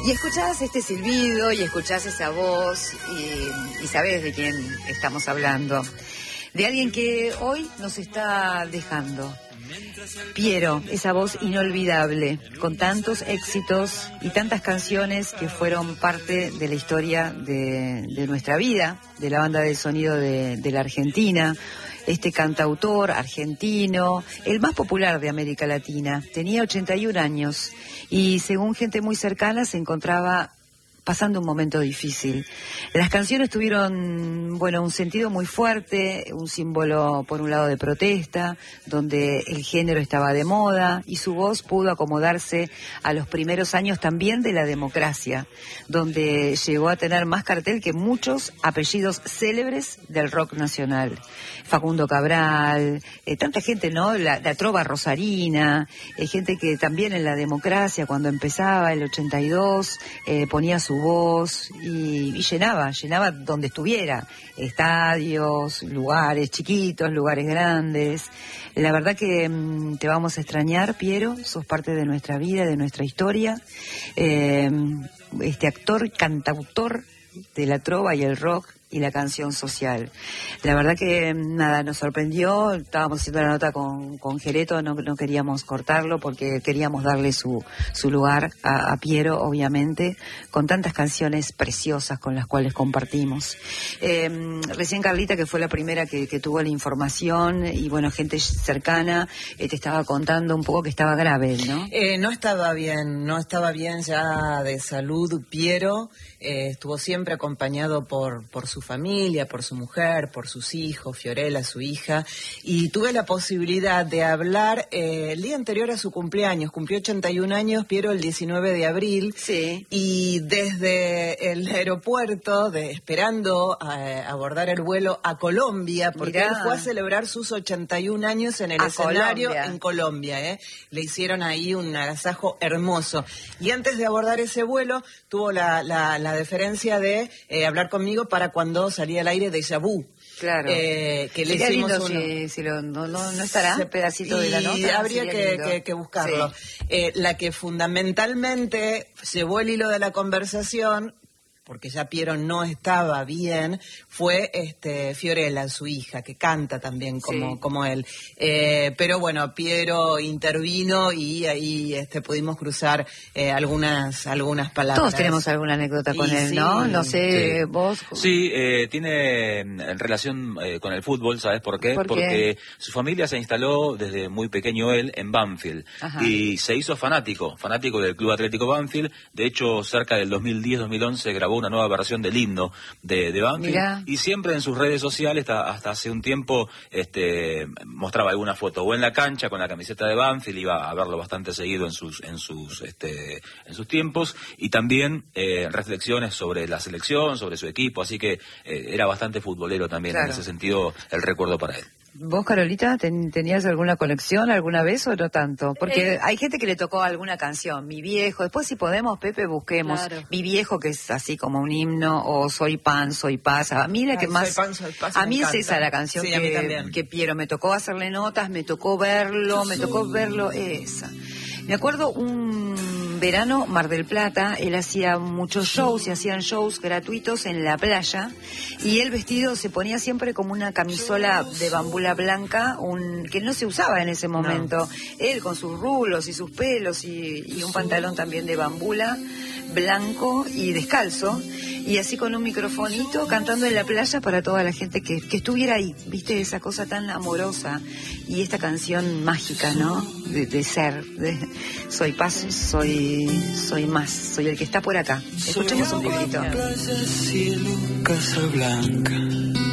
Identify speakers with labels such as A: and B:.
A: Y escuchás este silbido y escuchás esa voz y sabés de quién estamos hablando. De alguien que hoy nos está dejando. Piero, esa voz inolvidable, con tantos éxitos y tantas canciones que fueron parte de la historia de nuestra vida, de la banda de sonido de la Argentina. Este cantautor argentino, el más popular de América Latina, tenía 81 años y según gente muy cercana se encontraba pasando un momento difícil. Las canciones tuvieron, un sentido muy fuerte, un símbolo por un lado de protesta, donde el género estaba de moda y su voz pudo acomodarse a los primeros años también de la democracia, donde llegó a tener más cartel que muchos apellidos célebres del rock nacional. Facundo Cabral, tanta gente, ¿no? La trova rosarina, gente que también en la democracia, cuando empezaba el 82, ponía su voz y llenaba donde estuviera, estadios, lugares chiquitos, lugares grandes. La verdad que te vamos a extrañar, Piero, sos parte de nuestra vida, de nuestra historia, este actor, cantautor de la trova y el rock y la canción social. La verdad que nos sorprendió. Estábamos haciendo la nota con Gereto, no queríamos cortarlo porque queríamos darle su lugar a Piero, obviamente, con tantas canciones preciosas con las cuales compartimos. Recién Carlita, que fue la primera que tuvo la información, y gente cercana, te estaba contando un poco que estaba grave, ¿no?
B: No estaba bien ya de salud, Piero. Estuvo siempre acompañado por su familia, por su mujer, por sus hijos, Fiorella, su hija, y tuve la posibilidad de hablar el día anterior a su cumpleaños. Cumplió 81 años, Piero, el 19 de abril,
A: sí.
B: Y desde el aeropuerto, esperando abordar el vuelo a Colombia, porque él fue a celebrar sus 81 años en el escenario
A: Colombia.
B: En Colombia. Le hicieron ahí un agasajo hermoso. Y antes de abordar ese vuelo, tuvo la deferencia de hablar conmigo para cuando salía al aire Déjà Vu.
A: Claro.
B: Que le
A: sería
B: hicimos
A: lindo si no estará ese pedacito de la nota.
B: Y habría que buscarlo. Sí. La que fundamentalmente llevó el hilo de la conversación, porque ya Piero no estaba bien, fue Fiorella, su hija, que canta también como él. Pero Piero intervino y ahí pudimos cruzar algunas palabras.
A: Todos tenemos alguna anécdota con él, ¿no? No sé, vos.
C: Sí, tiene relación con el fútbol, ¿sabes por qué? Porque su familia se instaló desde muy pequeño él en Banfield. Ajá. Y se hizo fanático del Club Atlético Banfield. De hecho, cerca del 2010-2011 grabó una nueva versión del himno de Banfield. Mirá. Y siempre en sus redes sociales, hasta hace un tiempo, mostraba alguna foto o en la cancha con la camiseta de Banfield, iba a verlo bastante seguido en sus tiempos, y también reflexiones sobre la selección, sobre su equipo, así que era bastante futbolero también. Claro. En ese sentido, el recuerdo para él.
A: ¿Vos, Carolita, tenías alguna conexión alguna vez o no tanto? Porque hay gente que le tocó alguna canción, Mi Viejo, después si podemos, Pepe, busquemos Mi Viejo, que es así como un himno, o Soy Pan, Soy Paz. A mí la que más...
B: Soy Pan, Soy Paz,
A: a mí es esa la canción que Piero, me tocó hacerle notas, me tocó verlo, esa. Me acuerdo un verano, Mar del Plata, él hacía muchos shows, se hacían shows gratuitos en la playa, y el vestido se ponía siempre como una camisola de bambula blanca, que no se usaba en ese momento. No. Él con sus rulos y sus pelos y un pantalón también de bambula blanco y descalzo, y así con un microfonito cantando en la playa para toda la gente que estuviera ahí, viste, esa cosa tan amorosa y esta canción mágica, ¿no? De ser, soy paz, soy más, soy el que está por acá. Escuchemos un poquito.
D: Playa, cielo, Casa Blanca.